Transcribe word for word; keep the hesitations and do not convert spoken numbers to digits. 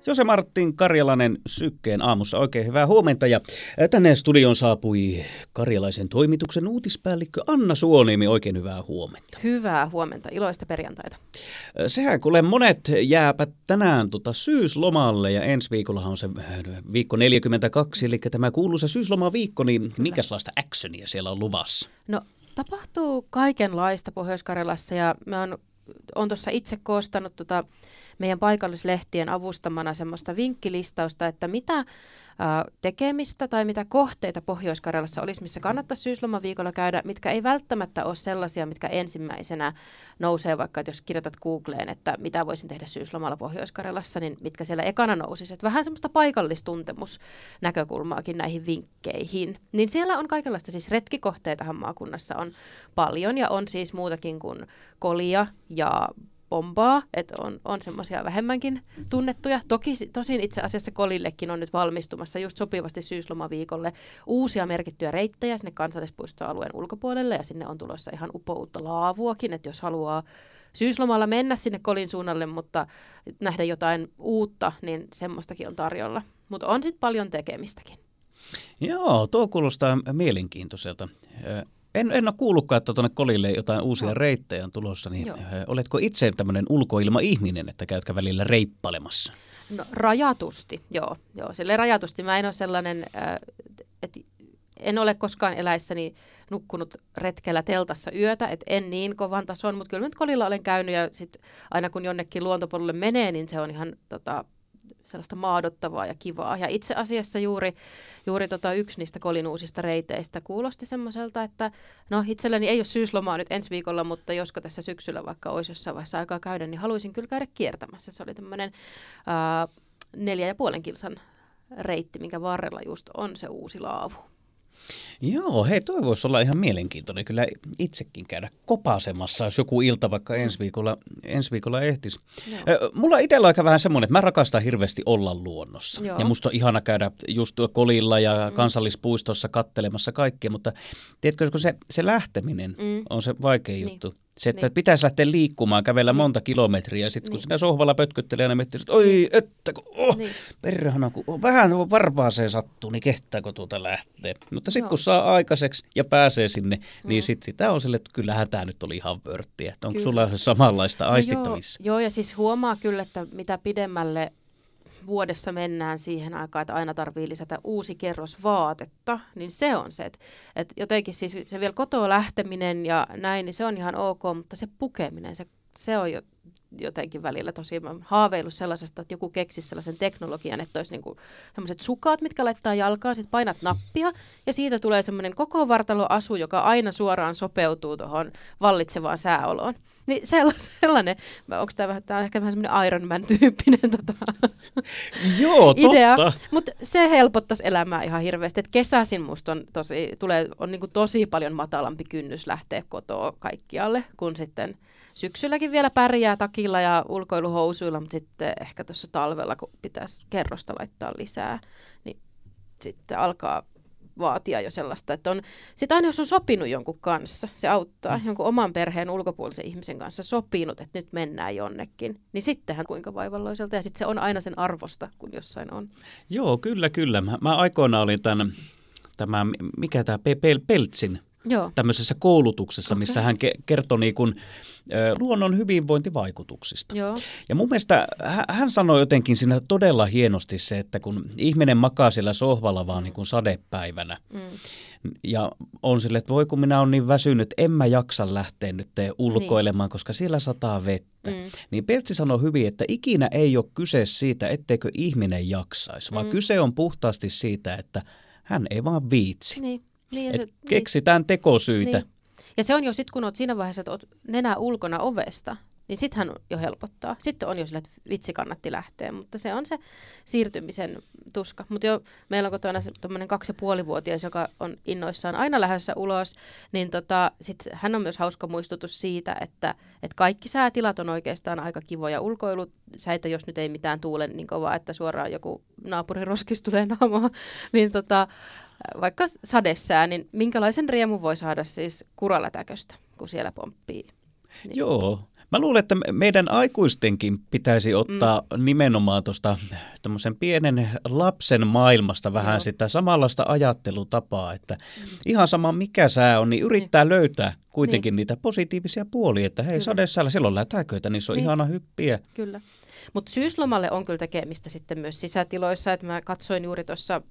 Jose Martin Karjalainen Sykkeen aamussa. Oikein hyvää huomenta. Ja tänne studioon saapui Karjalaisen toimituksen uutispäällikkö Anna Suoniemi. Oikein hyvää huomenta. Hyvää huomenta. Iloista perjantaita. Sehän kuule monet jääpä tänään tota syyslomalle ja ensi viikollahan on se viikko neljäkymmentäkaksi, eli tämä kuuluisa syyslomaviikko, niin Kyllä. minkälaista actionia siellä on luvassa? No tapahtuu kaikenlaista Pohjois-Karjalassa ja mä oon on tuossa itse koostanut tota meidän paikallislehtien avustamana semmoista vinkkilistausta, että mitä ä, tekemistä tai mitä kohteita Pohjois-Karjalassa olisi, missä kannattaisi syyslomaviikolla käydä, mitkä ei välttämättä ole sellaisia, mitkä ensimmäisenä nousee, vaikka että jos kirjoitat Googleen, että mitä voisin tehdä syyslomalla Pohjois-Karjalassa, niin mitkä siellä ekana nousisi. Että vähän semmoista paikallistuntemusnäkökulmaakin näihin vinkkeihin. Niin siellä on kaikenlaista, siis retkikohteitahan maakunnassa on paljon ja on siis muutakin kuin kolia ja bombaa, että on, on semmoisia vähemmänkin tunnettuja. Toki, tosin itse asiassa kolillekin on nyt valmistumassa just sopivasti syyslomaviikolle uusia merkittyjä reittejä sinne kansallispuistoalueen ulkopuolelle ja sinne on tulossa ihan upoutta laavuakin, että jos haluaa syyslomalla mennä sinne kolin suunnalle, mutta nähdä jotain uutta, niin semmoistakin on tarjolla. Mutta on sitten paljon tekemistäkin. Joo, tuo kuulostaa mielenkiintoiselta. En, en ole kuullutkaan, että tuonne kolille jotain uusia no. reittejä on tulossa, niin Joo. oletko itse tämmöinen ulkoilma-ihminen, että käytkö välillä reippailemassa? No rajatusti, joo. joo silleen rajatusti. Mä en ole sellainen, että en ole koskaan eläissäni nukkunut retkellä teltassa yötä, että en niin kovan tason, mutta kyllä nyt kolilla olen käynyt ja sit aina kun jonnekin luontopolulle menee, niin se on ihan tota, sellaista maadottavaa ja kivaa. Ja itse asiassa juuri, juuri tota yksi niistä kolin uusista reiteistä kuulosti semmoiselta, että no itselläni ei ole syyslomaa nyt ensi viikolla, mutta josko tässä syksyllä vaikka olisi jossain vaiheessa aikaa käydä, niin haluaisin kyllä käydä kiertämässä. Se oli tämmöinen ää, neljä ja puolen kilsan reitti, minkä varrella just on se uusi laavu. Joo, hei, toi voisi olla ihan mielenkiintoinen kyllä itsekin käydä kopasemassa, jos joku ilta vaikka ensi viikolla, ensi viikolla ehtisi. Joo. Mulla itsellä on aika vähän semmoinen, että mä rakastan hirveästi olla luonnossa. Joo. Ja musta on ihana käydä just kolilla ja mm. kansallispuistossa kattelemassa kaikkea, mutta tiedätkö, kun se, se lähteminen mm. on se vaikea niin. juttu. Se, että niin. pitäisi lähteä liikkumaan, kävellä niin. monta kilometriä ja sitten kun niin. sinä sohvalla pötköttelee ja miettii, että oi, että kun, oh, niin. perhana, kun vähän varpaaseen sattuu, niin kehtääkö tuota lähteä. Mutta sitten kun saa aikaiseksi ja pääsee sinne, mm. niin sitten sitä on sille, että kyllähän tämä nyt oli ihan vörttiä. Onko kyllä. sulla samanlaista aistittavissa? No joo, joo, ja siis huomaa kyllä, että mitä pidemmälle vuodessa mennään siihen aikaan, että aina tarvii lisätä uusi kerros vaatetta, niin se on se, että, että jotenkin siis se vielä kotoa lähteminen ja näin, niin se on ihan ok, mutta se pukeminen, se, se on jo jotenkin välillä tosi haaveillut sellaisesta, että joku keksisi sellaisen teknologian, että olisi niinku sellaiset sukat, mitkä laittaa jalkaan, sitten painat nappia ja siitä tulee semmoinen koko vartaloasu, joka aina suoraan sopeutuu tuohon vallitsevaan sääoloon. Niin sellainen, onko tämä vähän, tämä on ehkä vähän semmoinen Iron Man-tyyppinen tota, Joo, idea, totta. mutta se helpottaisi elämää ihan hirveästi. Et kesäisin musta on tosi, tulee, on niinku tosi paljon matalampi kynnys lähteä kotoa kaikkialle, kun sitten syksylläkin vielä pärjää takilla ja ulkoiluhousuilla, mutta sitten ehkä tuossa talvella, kun pitäisi kerrosta laittaa lisää, niin sitten alkaa vaatia jo sellaista, että on, sitten aina jos on sopinut jonkun kanssa, se auttaa, mm. jonkun oman perheen ulkopuolisen ihmisen kanssa sopinut, että nyt mennään jonnekin, niin sittenhän kuinka vaivalloiselta, ja sitten se on aina sen arvosta, kun jossain on. Joo, kyllä, kyllä. Mä, mä aikoinaan olin tämän, tämä, mikä tämä Peltsin, Joo. tämmöisessä koulutuksessa, okay. missä hän ke- kertoi niin kuin, ä, luonnon hyvinvointivaikutuksista. Joo. Ja mun mielestä hän, hän sanoi jotenkin siinä todella hienosti se, että kun ihminen makaa siellä sohvalla vaan niin kuin sadepäivänä mm. ja on sille, että voi kun minä olen niin väsynyt, en mä jaksa lähteä nyt ulkoilemaan, niin. koska siellä sataa vettä. Mm. Niin Peltsi sanoi hyvin, että ikinä ei ole kyse siitä, etteikö ihminen jaksaisi, vaan mm. kyse on puhtaasti siitä, että hän ei vaan viitsi. Niin. Niin, se, keksitään niin. tekosyitä. Niin. Ja se on jo sitten, kun olet siinä vaiheessa, että olet nenä ulkona ovesta, niin sittenhän jo helpottaa. Sitten on jo sille, että vitsi kannatti lähteä, mutta se on se siirtymisen tuska. Mutta jo meillä on kotona tuommoinen kaksi- ja puolivuotias, joka on innoissaan aina lähdössä ulos, niin tota, sit hän on myös hauska muistutus siitä, että, että kaikki säätilat on oikeastaan aika kivoja ulkoilusäitä, jos nyt ei mitään tuule niin kovaa, että suoraan joku naapuriroskis tulee naamaa, niin tota, vaikka sadesää, niin minkälaisen riemun voi saada siis kuralätäköstä, kun siellä pomppii? Niin. Joo. Mä luulen, että meidän aikuistenkin pitäisi ottaa mm. nimenomaan tuosta tämmöisen pienen lapsen maailmasta vähän Joo. sitä samanlaista ajattelutapaa, että mm. ihan sama mikä sää on, niin yrittää niin. löytää kuitenkin niin. niitä positiivisia puolia, että hei sadesäällä, siellä on lätäköitä, niin se on niin. ihana hyppiä. Kyllä. Mutta syyslomalle on kyllä tekemistä sitten myös sisätiloissa, että mä katsoin juuri tuossa